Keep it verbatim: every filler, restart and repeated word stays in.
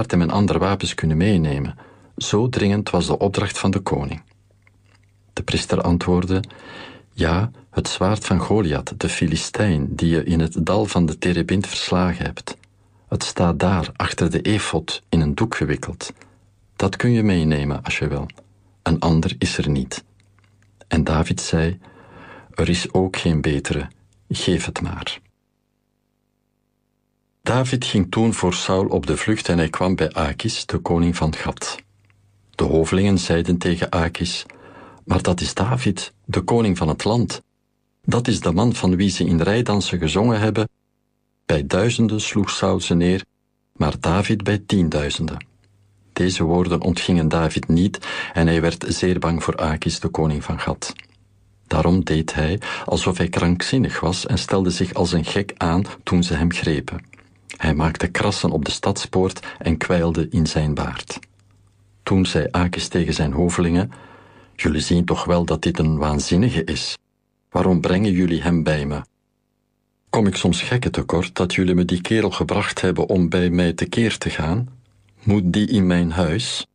zwaard en mijn andere wapens kunnen meenemen. Zo dringend was de opdracht van de koning. De priester antwoordde: ja, het zwaard van Goliath, de Filistijn, die je in het dal van de Terebint verslagen hebt. Het staat daar, achter de efod, in een doek gewikkeld. Dat kun je meenemen als je wil. Een ander is er niet. En David zei: er is ook geen betere, geef het maar. David ging toen voor Saul op de vlucht en hij kwam bij Akis, de koning van Gat. De hovelingen zeiden tegen Akis: maar dat is David, de koning van het land. Dat is de man van wie ze in rijdansen gezongen hebben. Bij duizenden sloeg Saul ze neer, maar David bij tienduizenden. Deze woorden ontgingen David niet en hij werd zeer bang voor Akis, de koning van Gat. Daarom deed hij alsof hij krankzinnig was en stelde zich als een gek aan toen ze hem grepen. Hij maakte krassen op de stadspoort en kwijlde in zijn baard. Toen zei Akis tegen zijn hovelingen: jullie zien toch wel dat dit een waanzinnige is. Waarom brengen jullie hem bij me? Kom ik soms gekken tekort dat jullie me die kerel gebracht hebben om bij mij tekeer te gaan? Moet die in mijn huis?